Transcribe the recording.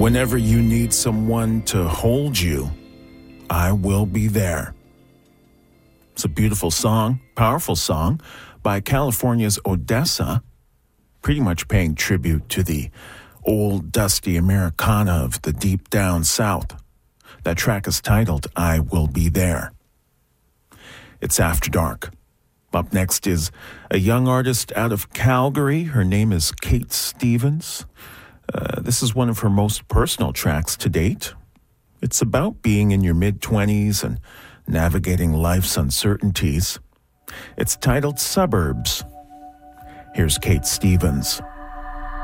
Whenever you need someone to hold you, I will be there. It's a beautiful song, powerful song by California's Odessa, pretty much paying tribute to the old dusty Americana of the deep down South. That track is titled, I Will Be There. It's After Dark. Up next is a young artist out of Calgary. Her name is Kate Stevens. This is one of her most personal tracks to date. It's about being in your mid-20s and navigating life's uncertainties. It's titled Suburbs. Here's Kate Stevens.